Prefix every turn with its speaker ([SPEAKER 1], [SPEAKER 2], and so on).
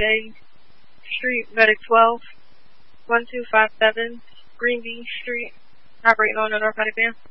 [SPEAKER 1] Bay Street, Medic 12, 1257, Green Bean Street, operating on a narcotic van.